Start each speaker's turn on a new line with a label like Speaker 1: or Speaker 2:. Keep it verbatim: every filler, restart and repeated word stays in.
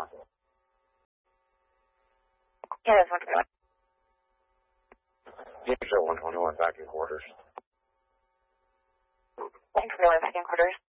Speaker 1: Yeah, that's one twenty-one.
Speaker 2: Yes, sir, one twenty-one, back in quarters.
Speaker 1: one twenty-one, back in quarters.